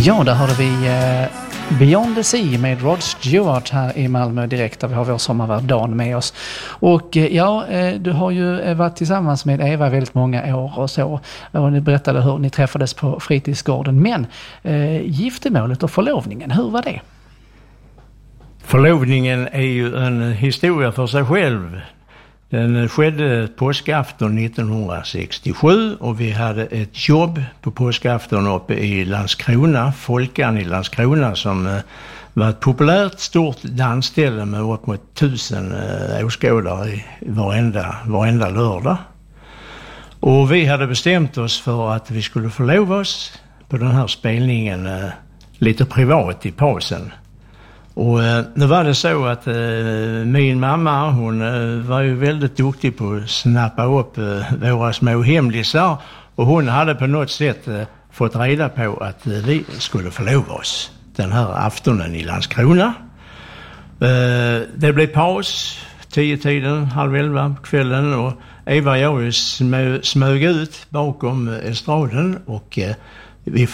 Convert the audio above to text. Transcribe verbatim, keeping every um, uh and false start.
Ja, där hörde vi eh, Beyond the Sea med Rod Stewart här i Malmö direkt, där vi har vår sommarvärd Dan med oss. Och eh, ja, eh, du har ju eh, varit tillsammans med Eva väldigt många år och så. Och ni berättade hur ni träffades på fritidsgården. Men eh, giftermålet och förlovningen, hur var det? Förlovningen är ju en historia för sig själv. Den skedde påskafton nittonhundrasextiosju och vi hade ett jobb på påskafton uppe i Landskrona, Folkan i Landskrona, som var ett populärt stort dansställe med upp mot tusen åskådare i varenda, varenda lördag. Och vi hade bestämt oss för att vi skulle förlova oss på den här spelningen lite privat i pausen. Och eh, nu var det så att eh, min mamma, hon eh, var ju väldigt duktig på att snappa upp eh, våra små hemlisar, och hon hade på något sätt eh, fått reda på att eh, vi skulle förlova oss den här aftonen i Landskrona. Eh, det blev paus, tio tiden, halv elva på kvällen, och Eva och jag smö, smög ut bakom estraden och eh, vi